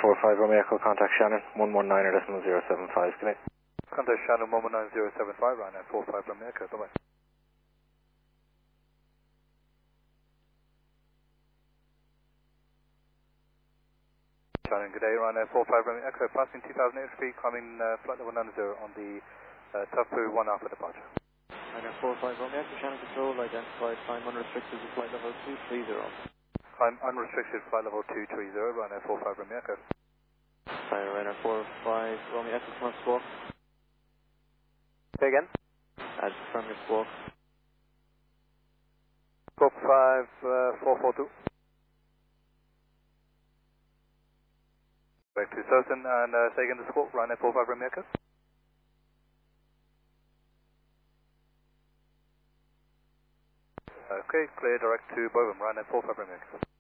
45 Romeo Echo, contact Shannon, 119.075, good night. Contact Shannon 119.075, Ryanair 45 Romeo Echo, bye-bye. Shannon, good day, Ryanair 45 Romeo Echo, passing 2008 feet, climbing flight level 90 on the Tapu 1 Alpha departure. Ryanair 45 Romeo Echo, Shannon Control, identified climb unrestricted to flight level 230. Climb unrestricted, flight level 230, Ryanair 45 Romeo Echo. Ryanair 45 Romeo Echo, from squawk. Say again? From your squawk. Squawk 5442. Back to Southampton, and say again the squawk, Ryanair 45 Romeo Echo. Okay, clear direct to Bovum, Ryanair 45 Romeo Echo.